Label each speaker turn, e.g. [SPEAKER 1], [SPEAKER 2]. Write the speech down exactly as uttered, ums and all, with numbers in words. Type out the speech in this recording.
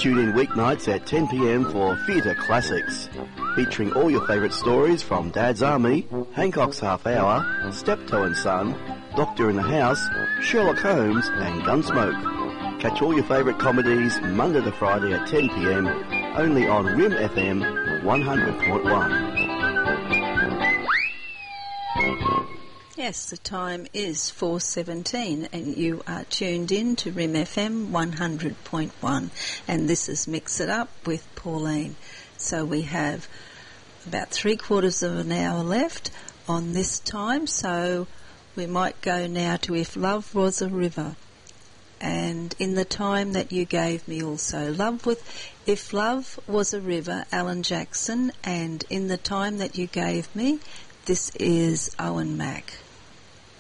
[SPEAKER 1] Tune in weeknights at ten p m for Theatre Classics, featuring all your favourite stories from Dad's Army, Hancock's Half Hour, Steptoe and Son, Doctor in the House, Sherlock Holmes and Gunsmoke. Catch all your favourite comedies Monday to Friday at ten p m, only on R I M F M one hundred point one.
[SPEAKER 2] Yes, the time is four seventeen and you are tuned in to R I M F M one hundred point one, and this is Mix It Up with Pauline. So we have about three quarters of an hour left on this time, so we might go now to If Love Was a River. And in the time that you gave me also, love with If Love Was a River, Alan Jackson, and in the time that you gave me, this is Owen Mack.